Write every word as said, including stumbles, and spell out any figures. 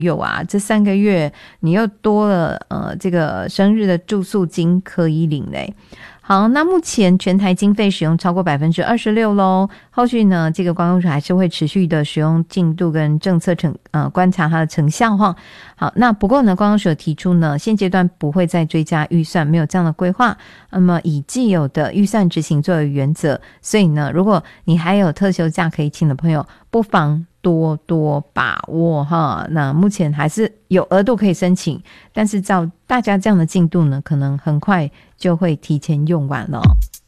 右啊，这三个月你又多了呃这个生日的住宿金可以领嘞。好，那目前全台经费使用超过 百分之二十六 咯，后续呢这个观光署还是会持续的使用进度跟政策成呃观察它的成效哈。好，那不过呢观光署提出呢现阶段不会再追加预算，没有这样的规划，那么以既有的预算执行作为原则，所以呢如果你还有特休假可以请的朋友，不妨多多把握哈。那目前还是有额度可以申请，但是照大家这样的进度呢，可能很快就会提前用完了。